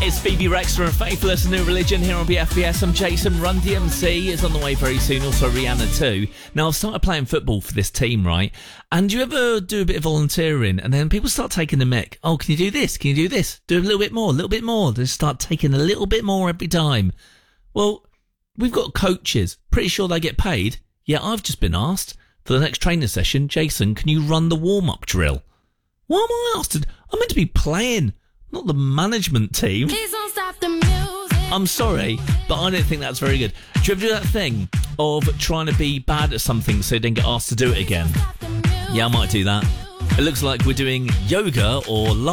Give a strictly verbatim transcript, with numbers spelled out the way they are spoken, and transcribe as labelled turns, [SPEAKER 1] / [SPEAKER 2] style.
[SPEAKER 1] It's Phoebe Rexter and Faithless New Religion here on B F B S. I'm Jason. Run D M C is on the way very soon. Also Rihanna too. Now I've started playing football for this team, right? And you ever do a bit of volunteering and then people start taking the mick? Oh, can you do this? Can you do this? Do a little bit more, a little bit more. They start taking a little bit more every time. Well, we've got coaches. Pretty sure they get paid. Yeah, I've just been asked for the next training session. Jason, can you run the warm-up drill? Why am I asked to? I'm meant to be playing, not the management team.
[SPEAKER 2] Please don't stop the music.
[SPEAKER 1] I'm sorry, but I don't think that's very good. Do you ever do that thing of trying to be bad at something so you don't get asked to do it again? Yeah, I might do that. It looks like we're doing yoga or